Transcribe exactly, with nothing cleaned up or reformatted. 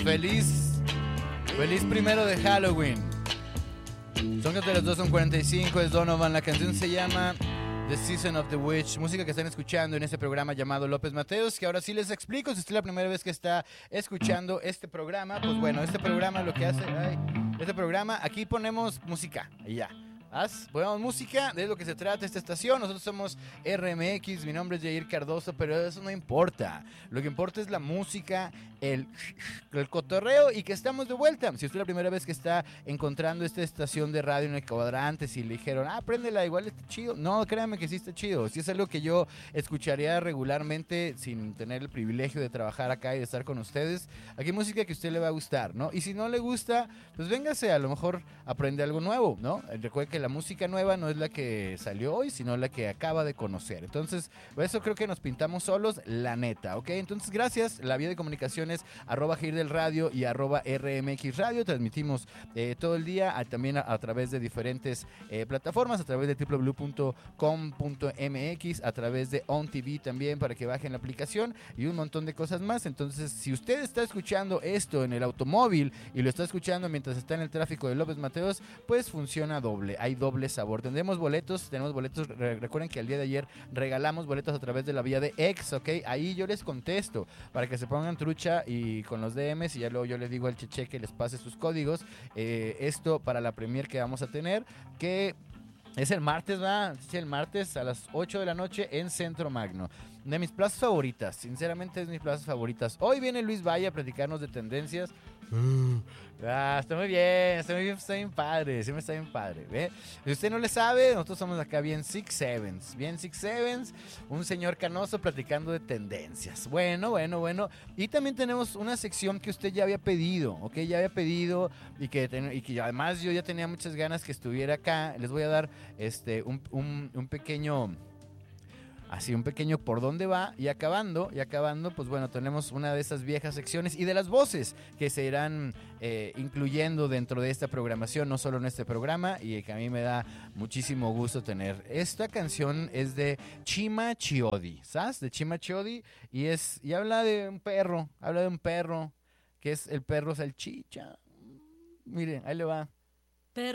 Feliz, feliz primero de Halloween. Son que las dos son cuarenta y cinco, es Donovan. La canción se llama The Season of the Witch, música que están escuchando en este programa llamado López Mateos, que ahora sí les explico, si esta es la primera vez que está escuchando este programa, pues bueno, este programa lo que hace, ay, este programa, aquí ponemos música, y ya. ¿Haz? Ponemos música, de lo que se trata esta estación. Nosotros somos R M X, mi nombre es Jair Cardoso, pero eso no importa. Lo que importa es la música, el, el cotorreo y que estamos de vuelta. Si usted es la primera vez que está encontrando esta estación de radio en el cuadrante, si le dijeron, ah, préndela, igual está chido. No, créanme que sí está chido. Si es algo que yo escucharía regularmente sin tener el privilegio de trabajar acá y de estar con ustedes, aquí hay música que a usted le va a gustar, ¿no? Y si no le gusta, pues véngase, a lo mejor aprende algo nuevo, ¿no? Recuerde que la música nueva no es la que salió hoy, sino la que acaba de conocer. Entonces, por eso creo que nos pintamos solos, la neta, ¿ok? Entonces, gracias. La vía de comunicaciones, arroba Gir del Radio y arroba R M X Radio. Transmitimos eh, todo el día, a, también a, a través de diferentes eh, plataformas, a través de doble u doble u doble u punto com punto m x, a través de On T V también, para que bajen la aplicación y un montón de cosas más. Entonces, si usted está escuchando esto en el automóvil y lo está escuchando mientras está en el tráfico de López Mateos, pues funciona doble. Hay doble sabor. Tendremos boletos, tenemos boletos. Re- recuerden que el día de ayer regalamos boletos a través de la vía de X, ¿ok? Ahí yo les contesto para que se pongan trucha y con los D Ms y ya luego yo les digo al Cheche que les pase sus códigos. Eh, esto para la premier que vamos a tener, que es el martes, ¿va? Sí, el martes a las ocho de la noche en Centro Magno. De mis plazas favoritas, sinceramente es mis plazas favoritas. Hoy viene Luis Valle a platicarnos de tendencias. Uh, ah, está muy bien, está muy bien, está bien padre, siempre está bien padre, ¿ve? Si usted no le sabe, nosotros somos acá bien Six Sevens, bien Six Sevens, un señor canoso platicando de tendencias. Bueno, bueno, bueno. Y también tenemos una sección que usted ya había pedido, ¿ok? Ya había pedido y que, ten, y que además yo ya tenía muchas ganas que estuviera acá. Les voy a dar este un, un, un pequeño... Así un pequeño por dónde va y acabando, y acabando, pues bueno, tenemos una de esas viejas secciones y de las voces que se irán eh, incluyendo dentro de esta programación, no solo en este programa, y que a mí me da muchísimo gusto tener. Esta canción es de Chima Chiodi, ¿sabes? De Chima Chiodi, y es y habla de un perro, habla de un perro, que es el perro salchicha. Miren, ahí le va.